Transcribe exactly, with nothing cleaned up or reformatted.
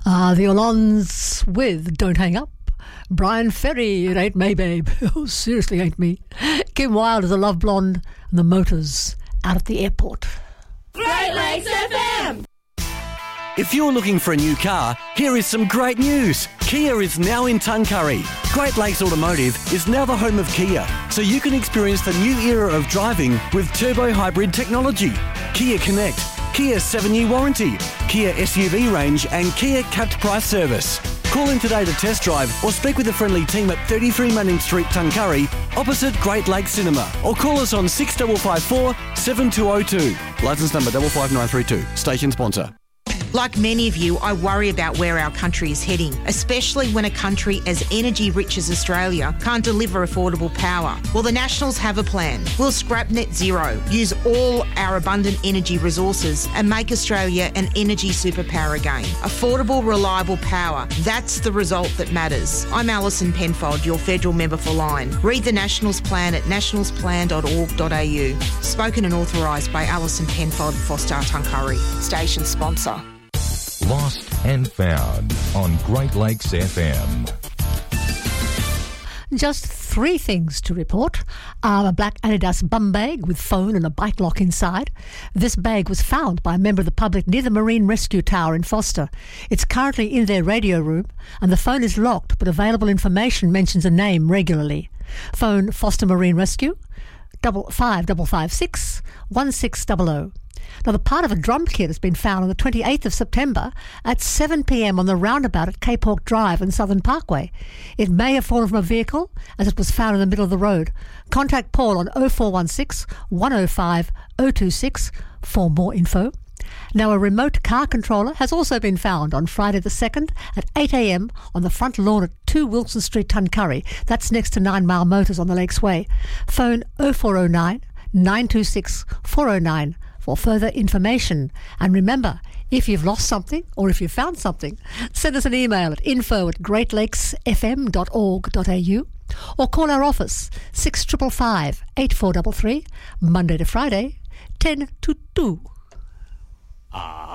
Uh, the Hollands with Don't Hang Up. Brian Ferry, It Ain't Me, Babe. Oh, seriously, ain't me. Kim Wilde is a Love Blonde. And the Motors out at the airport. Great Lakes F M! If you're looking for a new car, here is some great news. Kia is now in Tuncurry. Great Lakes Automotive is now the home of Kia, so you can experience the new era of driving with turbo hybrid technology. Kia Connect, Kia seven-year warranty, Kia S U V range and Kia capped price service. Call in today to test drive or speak with a friendly team at thirty-three Manning Street, Tuncurry, opposite Great Lakes Cinema, or call us on six five five four, seven two zero two. Licence number five five nine three two. Station sponsor. Like many of you, I worry about where our country is heading, especially when a country as energy-rich as Australia can't deliver affordable power. Well, the Nationals have a plan. We'll scrap net zero, use all our abundant energy resources and make Australia an energy superpower again. Affordable, reliable power. That's the result that matters. I'm Alison Penfold, your federal member for Lyne. Read the Nationals plan at nationals plan dot org dot a u. Spoken and authorised by Alison Penfold, Foster Tuncurry. Station sponsor. Lost and Found on Great Lakes F M. Just three things to report. Uh, a black Adidas bum bag with phone and a bike lock inside. This bag was found by a member of the public near the Marine Rescue Tower in Foster. It's currently in their radio room and the phone is locked, but available information mentions a name regularly. Phone Foster Marine Rescue, double five double five six one six double zero. Now, the part of a drum kit has been found on the twenty-eighth of September at seven p.m. on the roundabout at Cape Hawke Drive and Southern Parkway. It may have fallen from a vehicle as it was found in the middle of the road. Contact Paul on oh four one six, one oh five, oh two six for more info. Now, a remote car controller has also been found on Friday the second at eight a.m. on the front lawn at two Wilson Street, Tuncurry. That's next to Nine Mile Motors on the Lakes Way. Phone oh four oh nine, nine two six, four oh nine for further information. And remember, if you've lost something or if you've found something, send us an email at info at great lakes f m dot org dot a u or call our office six five five, eight four three three, Monday to Friday, ten to two. Ah.